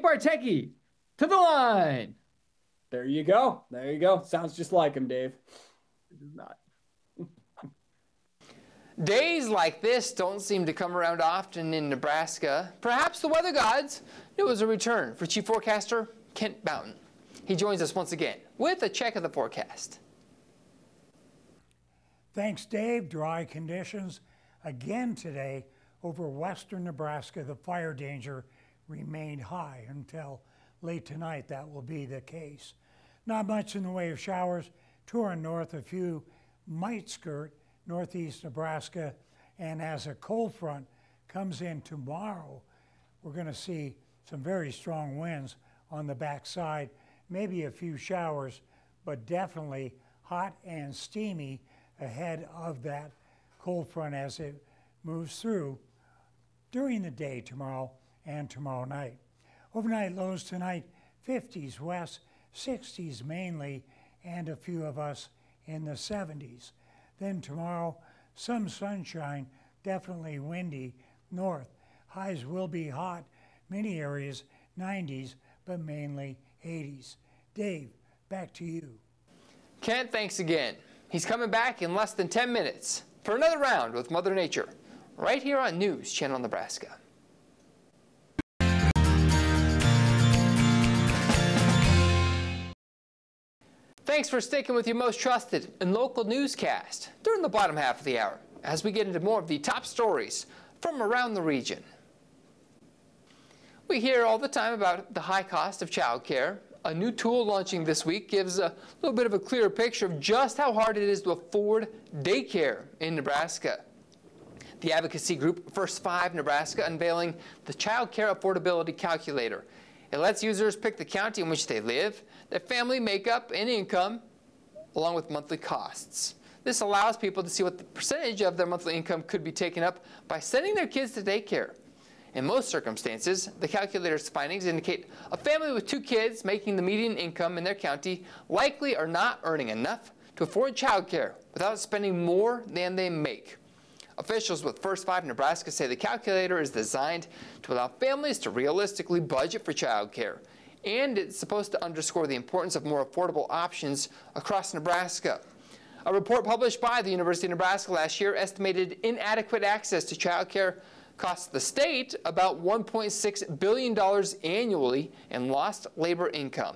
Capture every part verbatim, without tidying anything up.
Bartecki to the line. There you go. There you go. Sounds just like him, Dave. It does not. Days like this don't seem to come around often in Nebraska. Perhaps the weather gods knew it was a return for Chief Forecaster Kent Boughton. He joins us once again with a check of the forecast. Thanks, Dave. Dry conditions again today over western Nebraska. The fire danger remained high until late tonight. That will be the case. Not much in the way of showers to our north. A few might skirt northeast Nebraska, and as a cold front comes in tomorrow, we're going to see some very strong winds on the backside, maybe a few showers, but definitely hot and steamy ahead of that cold front as it moves through during the day tomorrow and tomorrow night. Overnight lows tonight, fifties west, sixties mainly, and a few of us in the seventies. Then tomorrow, some sunshine, definitely windy north. Highs will be hot, many areas nineties, but mainly eighties. Dave, back to you. Kent, thanks again. He's coming back in less than ten minutes for another round with Mother Nature, right here on News Channel Nebraska. Thanks for sticking with your most trusted and local newscast during the bottom half of the hour as we get into more of the top stories from around the region. We hear all the time about the high cost of childcare. A new tool launching this week gives a little bit of a clearer picture of just how hard it is to afford daycare in Nebraska. The advocacy group First Five Nebraska unveiling the Child Care Affordability Calculator. It lets users pick the county in which they live, their family makeup and income, along with monthly costs. This allows people to see what the percentage of their monthly income could be taken up by sending their kids to daycare. In most circumstances, the calculator's findings indicate a family with two kids making the median income in their county likely are not earning enough to afford childcare without spending more than they make. Officials with First Five Nebraska say the calculator is designed to allow families to realistically budget for childcare, and it's supposed to underscore the importance of more affordable options across Nebraska. A report published by the University of Nebraska last year estimated inadequate access to childcare costs the state about one point six billion dollars annually in lost labor income.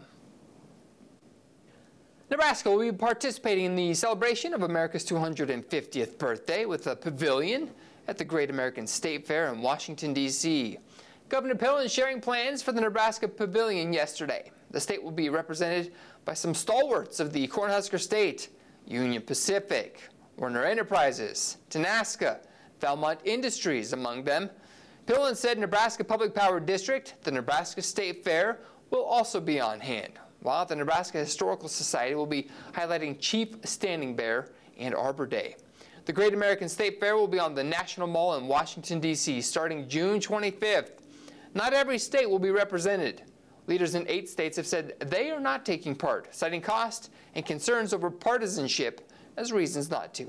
Nebraska will be participating in the celebration of America's two hundred fiftieth birthday with a pavilion at the Great American State Fair in Washington, D C Governor Pillen sharing plans for the Nebraska Pavilion yesterday. The state will be represented by some stalwarts of the Cornhusker State, Union Pacific, Werner Enterprises, Tenaska, Valmont Industries among them. Pillen said Nebraska Public Power District, the Nebraska State Fair, will also be on hand, while the Nebraska Historical Society will be highlighting Chief Standing Bear and Arbor Day. The Great American State Fair will be on the National Mall in Washington, D C starting June twenty-fifth. Not every state will be represented. Leaders in eight states have said they are not taking part, citing cost and concerns over partisanship as reasons not to.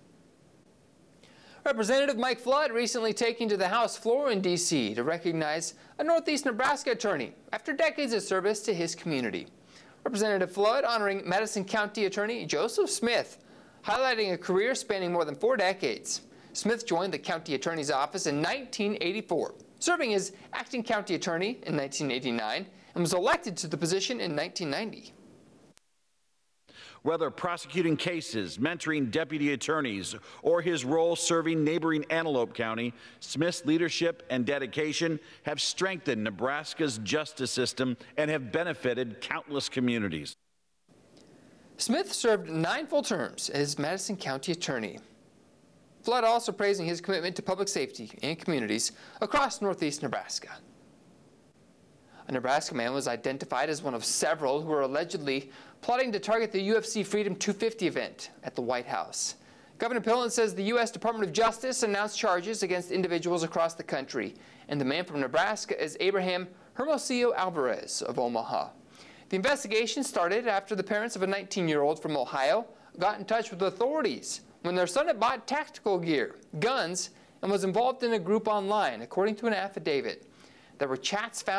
Representative Mike Flood recently taking to the House floor in D C to recognize a Northeast Nebraska attorney after decades of service to his community. Representative Flood honoring Madison County Attorney Joseph Smith, highlighting a career spanning more than four decades. Smith joined the county attorney's office in nineteen eighty-four, serving as acting county attorney in nineteen eighty-nine, and was elected to the position in nineteen ninety. Whether prosecuting cases, mentoring deputy attorneys, or his role serving neighboring Antelope County, Smith's leadership and dedication have strengthened Nebraska's justice system and have benefited countless communities. Smith served nine full terms as Madison County Attorney. Flood also praising his commitment to public safety and communities across Northeast Nebraska. A Nebraska man was identified as one of several who were allegedly plotting to target the U F C Freedom two fifty event at the White House. Governor Pillen says the U S Department of Justice announced charges against individuals across the country, and the man from Nebraska is Abraham Hermosillo Alvarez of Omaha. The investigation started after the parents of a nineteen-year-old from Ohio got in touch with authorities when their son had bought tactical gear, guns, and was involved in a group online, according to an affidavit. There were chats found